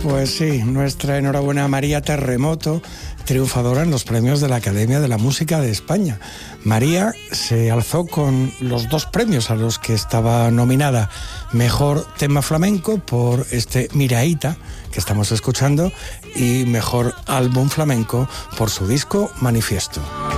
Pues sí, nuestra enhorabuena a María Terremoto, triunfadora en los premios de la Academia de la Música de España. María se alzó con los 2 premios a los que estaba nominada. Mejor tema flamenco por este Miraíta, que estamos escuchando, y mejor álbum flamenco por su disco Manifiesto.